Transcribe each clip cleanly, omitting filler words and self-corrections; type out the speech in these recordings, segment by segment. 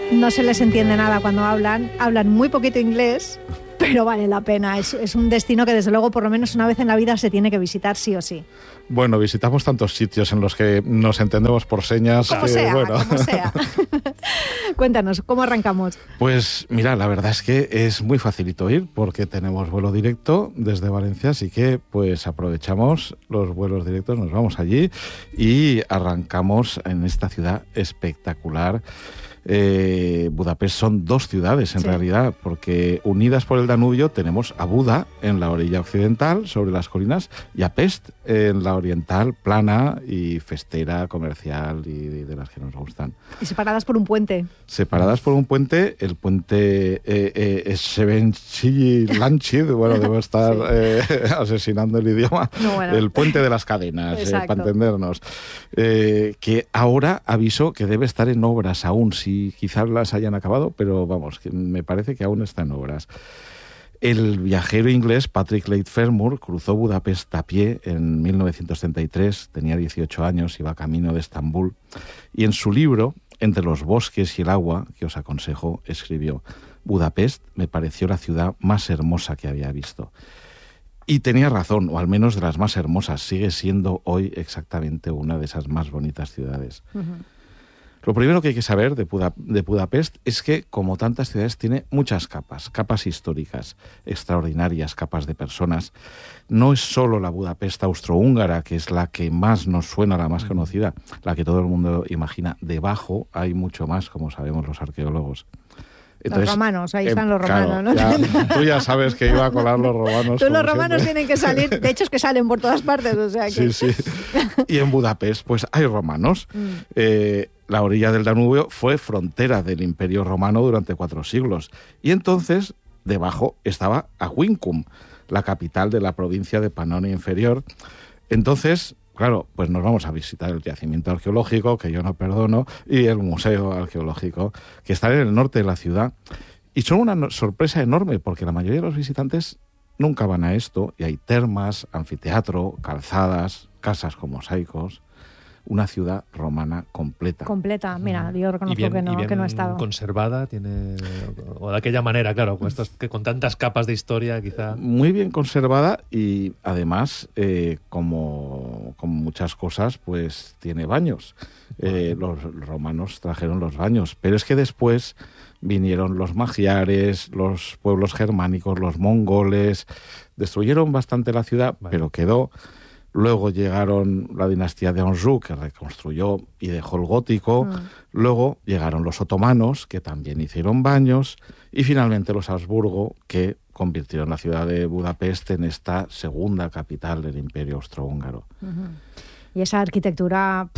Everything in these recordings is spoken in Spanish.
No se les entiende nada cuando hablan muy poquito inglés, pero vale la pena. Es un destino que desde luego por lo menos una vez en la vida se tiene que visitar sí o sí. Bueno, visitamos tantos sitios en los que nos entendemos por señas. Como sea. Cuéntanos, ¿cómo arrancamos? Pues mira, la verdad es que es muy facilito ir porque tenemos vuelo directo desde Valencia, así que pues aprovechamos los vuelos directos, nos vamos allí y arrancamos en esta ciudad espectacular. Budapest son dos ciudades en realidad, porque unidas por el Danubio tenemos a Buda en la orilla occidental, sobre las colinas, y a Pest en la oriental, plana y festera, comercial y de las que nos gustan. Y separadas por un puente. Separadas por un puente, el puente Sevenchi-Lanchid, bueno, debo estar asesinando el idioma, no, bueno. El puente de las cadenas, para entendernos, que ahora aviso que debe estar en obras aún, si quizás las hayan acabado, pero vamos, que me parece que aún está en obras. El viajero inglés Patrick Leigh Fermor cruzó Budapest a pie en 1933, tenía 18 años, iba camino de Estambul, y en su libro, Entre los bosques y el agua, que os aconsejo, escribió: Budapest me pareció la ciudad más hermosa que había visto. Y tenía razón, o al menos de las más hermosas, sigue siendo hoy exactamente una de esas más bonitas ciudades. Uh-huh. Lo primero que hay que saber de Budapest es que, como tantas ciudades, tiene muchas capas históricas extraordinarias, capas de personas. No es solo la Budapest austrohúngara, que es la que más nos suena, la más conocida, la que todo el mundo imagina. Debajo hay mucho más, como sabemos los arqueólogos. Entonces, los romanos, ahí están los romanos, claro, ¿no? Tú ya sabes que iba a colar los romanos. Los romanos tienen que salir, de hecho es que salen por todas partes, o sea que... Sí. Y en Budapest, pues hay romanos. La orilla del Danubio fue frontera del Imperio Romano durante 4 siglos. Y entonces, debajo estaba Aquincum, la capital de la provincia de Panonia Inferior. Entonces, claro, pues nos vamos a visitar el yacimiento arqueológico, que yo no perdono, y el museo arqueológico, que está en el norte de la ciudad. Y son una sorpresa enorme, porque la mayoría de los visitantes nunca van a esto, y hay termas, anfiteatro, calzadas, casas con mosaicos. Una ciudad romana completa. Completa, mira, yo reconozco que no he estado. Conservada, tiene, o de aquella manera, claro, con tantas capas de historia, quizá. Muy bien conservada y además, como muchas cosas, pues tiene baños. Los romanos trajeron los baños, pero es que después vinieron los magiares, los pueblos germánicos, los mongoles, destruyeron bastante la ciudad, pero quedó. Luego llegaron la dinastía de Anjou, que reconstruyó y dejó el gótico. Luego llegaron los otomanos, que también hicieron baños. Y finalmente los Habsburgo, que convirtieron la ciudad de Budapest en esta segunda capital del Imperio Austrohúngaro. Uh-huh. Y esa arquitectura...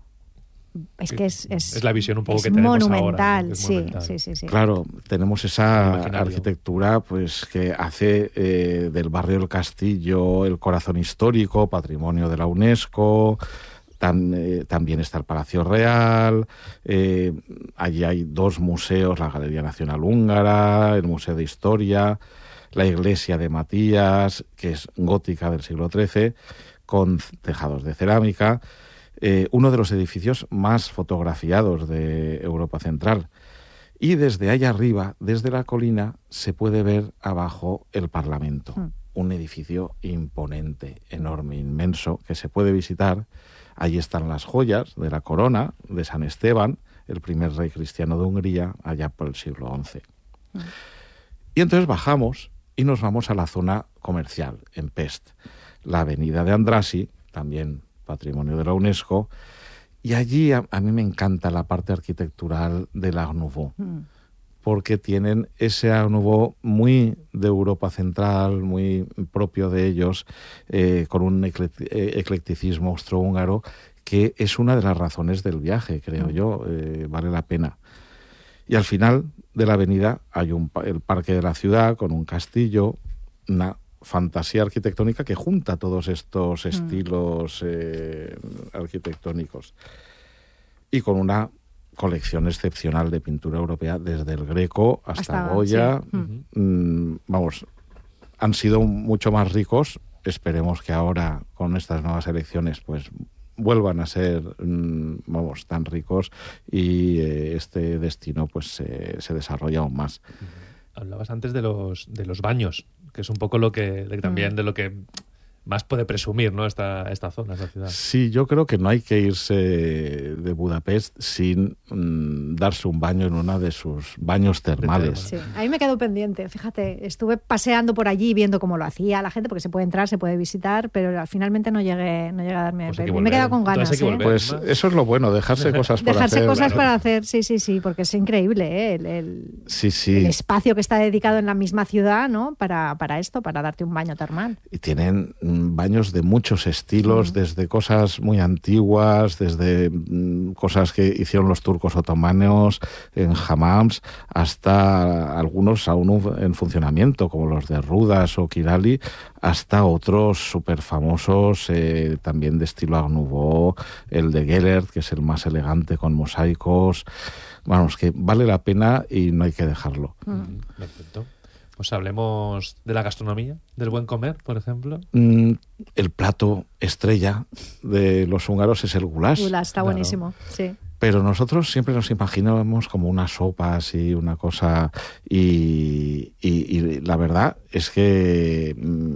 Es que es la visión un poco que tenemos monumental, ahora. Sí. Claro, tenemos esa arquitectura pues que hace del barrio del Castillo el corazón histórico, patrimonio de la UNESCO. También está el Palacio Real. Allí hay 2 museos, la Galería Nacional Húngara, el Museo de Historia, la Iglesia de Matías, que es gótica del siglo XIII, con tejados de cerámica. Uno de los edificios más fotografiados de Europa Central. Y desde allá arriba, desde la colina, se puede ver abajo el Parlamento. Un edificio imponente, enorme, inmenso, que se puede visitar. Allí están las joyas de la corona de San Esteban, el primer rey cristiano de Hungría, allá por el siglo XI. Y entonces bajamos y nos vamos a la zona comercial, en Pest. La avenida de Andrassy, también patrimonio de la UNESCO, y allí a mí me encanta la parte arquitectural del Art Nouveau, porque tienen ese Art Nouveau muy de Europa Central, muy propio de ellos, con un eclecticismo austrohúngaro, que es una de las razones del viaje, creo yo, vale la pena. Y al final de la avenida hay el parque de la ciudad, con un castillo, una fantasía arquitectónica que junta todos estos estilos arquitectónicos y con una colección excepcional de pintura europea desde el Greco hasta Goya. Vamos, han sido mucho más ricos. Esperemos que ahora con estas nuevas elecciones pues vuelvan a ser, vamos, tan ricos y este destino pues se desarrolla aún más. Hablabas antes de los baños, que es un poco lo que también de lo que más puede presumir, ¿no? esta zona, esta ciudad. Sí, yo creo que no hay que irse de Budapest sin darse un baño en una de sus baños termales. Sí, ahí me quedo pendiente, fíjate, estuve paseando por allí viendo cómo lo hacía la gente, porque se puede entrar, se puede visitar, pero finalmente no llegué a darme... Pues me he quedado con ganas. Pues eso es lo bueno, dejarse cosas para hacer. Dejarse cosas para hacer, sí, porque es increíble, el espacio que está dedicado en la misma ciudad, ¿no? Para esto, para darte un baño termal. Y tienen baños de muchos estilos, desde cosas muy antiguas, desde cosas que hicieron los turcos otomanos en hammams, hasta algunos aún en funcionamiento, como los de Rudas o Kirali, hasta otros súper famosos, también de estilo Art Nouveau, el de Gellert, que es el más elegante con mosaicos. Vamos, que vale la pena y no hay que dejarlo. Perfecto. Pues hablemos de la gastronomía, del buen comer, por ejemplo. El plato estrella de los húngaros es el goulash. Goulash está buenísimo, sí. Pero nosotros siempre nos imaginábamos como una sopa así, una cosa... Y la verdad es que,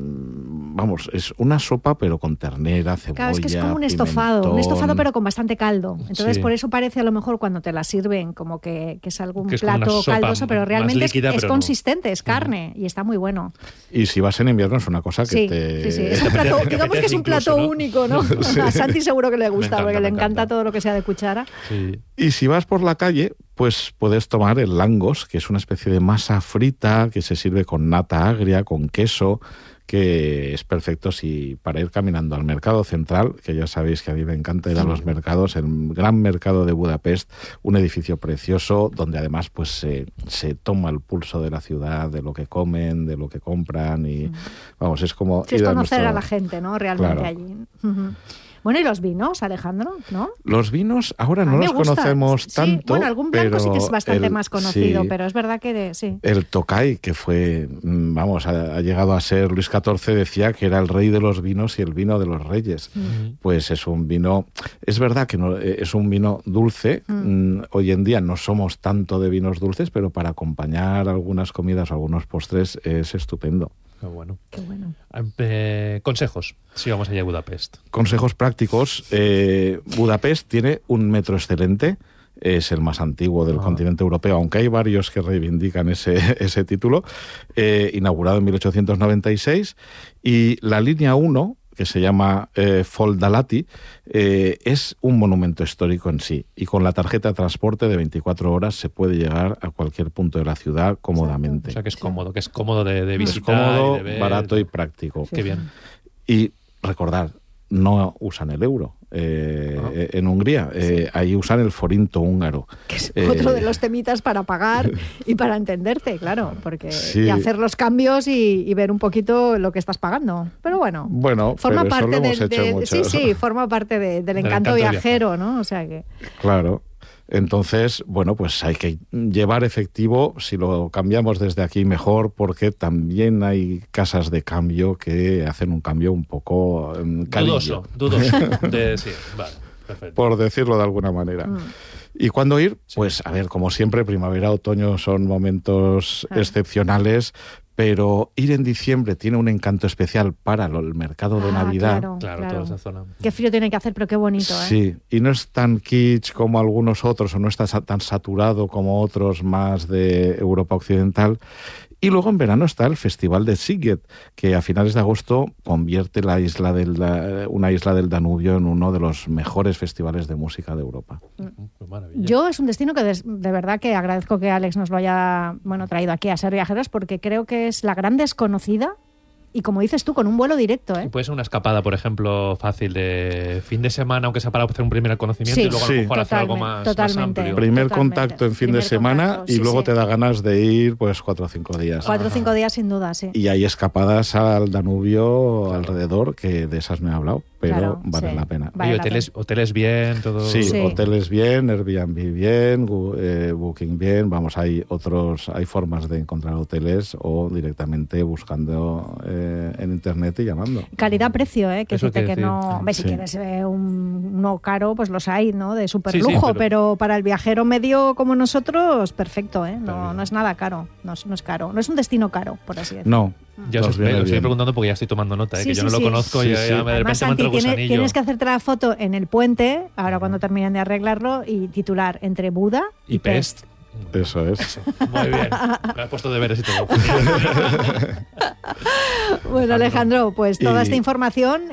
vamos, es una sopa pero con ternera, cebolla, claro, es que es como un estofado pero con bastante caldo. Entonces por eso parece a lo mejor cuando te la sirven como que es algún plato caldoso, pero realmente líquida, es consistente, es carne y está muy bueno. Y si vas en invierno es una cosa que te... Sí, es un plato, digamos que es un plato único, ¿no? Sí. A Santi seguro que le gusta, porque le encanta todo lo que sea de cuchara. Sí. Y si vas por la calle, pues puedes tomar el langos, que es una especie de masa frita que se sirve con nata agria, con queso, que es perfecto para ir caminando al mercado central, que ya sabéis que a mí me encanta ir a los mercados, el gran mercado de Budapest, un edificio precioso donde además pues se toma el pulso de la ciudad, de lo que comen, de lo que compran y vamos, es como... Sí, es conocer a la gente, ¿no? Realmente allí. Bueno, ¿y los vinos, Alejandro? ¿No? Los vinos ahora no los conocemos tanto. Bueno, algún blanco sí que es bastante más conocido, pero es verdad que sí. El Tokaj, que fue, vamos, ha llegado a ser, Luis XIV decía que era el rey de los vinos y el vino de los reyes. Pues es un vino, es verdad que no, es un vino dulce. Hoy en día no somos tanto de vinos dulces, pero para acompañar algunas comidas o algunos postres es estupendo. Qué bueno. Qué bueno. Consejos, si vamos allá a Budapest. Consejos prácticos. Budapest tiene un metro excelente. Es el más antiguo del continente europeo, aunque hay varios que reivindican ese título. Inaugurado en 1896. Y la línea 1, que se llama Foldalati, es un monumento histórico en sí. Y con la tarjeta de transporte de 24 horas se puede llegar a cualquier punto de la ciudad cómodamente. O sea, que es cómodo de visitar. Es cómodo, y de ver, barato y práctico. Qué bien. Y recordar, no usan el euro en Hungría. Ahí usan el forinto húngaro. Que es otro de los temitas para pagar y para entenderte, claro, porque y hacer los cambios y ver un poquito lo que estás pagando. Pero bueno, forma parte forma parte del encanto viajero, ¿no? O sea que... Claro. Entonces, bueno, pues hay que llevar efectivo, si lo cambiamos desde aquí mejor, porque también hay casas de cambio que hacen un cambio un poco dudoso. Sí, vale, perfecto. Por decirlo de alguna manera. ¿Y cuándo ir? Pues a ver, como siempre, primavera, otoño son momentos excepcionales, pero ir en diciembre tiene un encanto especial para el mercado de Navidad. Claro, toda esa zona. Qué frío tiene que hacer, pero qué bonito, ¿eh? Sí, y no es tan kitsch como algunos otros, o no está tan saturado como otros más de Europa Occidental. Y luego en verano está el Festival de Sziget, que a finales de agosto convierte una isla del Danubio en uno de los mejores festivales de música de Europa. Yo es un destino que de verdad que agradezco que Alex nos lo haya traído aquí a Ser Viajeros, porque creo que es la gran desconocida. Y como dices tú, con un vuelo directo, ¿eh? Y puede ser una escapada, por ejemplo, fácil de fin de semana, aunque sea para hacer un primer conocimiento y luego a lo mejor hacer algo más amplio. Contacto en fin de semana y luego te da ganas de ir pues 4 o 5 días. 4 o 5 días sin duda, sí. Y hay escapadas al Danubio alrededor, que de esas me he hablado. pero valen la pena. ¿Y hoteles bien? Todo... Sí, hoteles bien, Airbnb bien, Booking bien. Vamos, hay formas de encontrar hoteles o directamente buscando en internet y llamando. Calidad-precio, que decirte que no... Hombre, si quieres uno caro, pues los hay, ¿no? De súper lujo, pero para el viajero medio como nosotros, perfecto, No es nada caro, no es caro. No es un destino caro, por así decirlo. No. Ya os estoy preguntando porque ya estoy tomando nota, que yo no lo conozco y ya de repente me entra el gusanillo. Tienes que hacerte la foto en el puente, ahora cuando terminen de arreglarlo, y titular entre Buda y Pest. Eso es. Muy bien. Me has puesto deberes y todo. Bueno, Alejandro, pues toda esta información